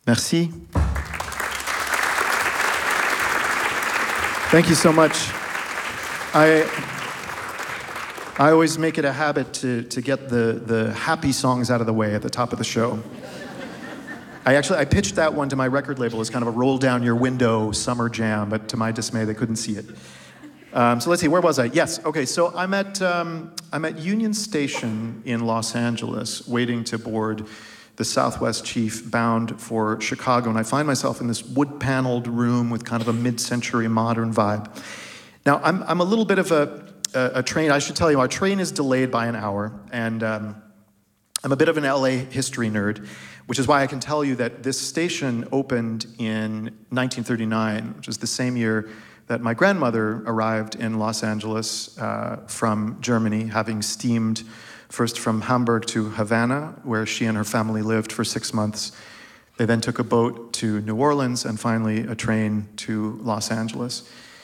Merci. Thank you so much. I always make it a habit to get the happy songs out of the way at the top of the show. I pitched that one to my record label as kind of a roll down your window summer jam, but to my dismay, they couldn't see it. So let's see, where was I? Yes, okay, so I'm at Union Station in Los Angeles, waiting to board the Southwest Chief bound for Chicago, and I find myself in this wood-paneled room with kind of a mid-century modern vibe. Now, I'm a little bit of a train, I should tell you, our train is delayed by an hour, and I'm a bit of an LA history nerd, which is why I can tell you that this station opened in 1939, which is the same year that my grandmother arrived in Los Angeles from Germany, having steamed first from Hamburg to Havana, where she and her family lived for 6 months. They then took a boat to New Orleans and finally a train to Los Angeles.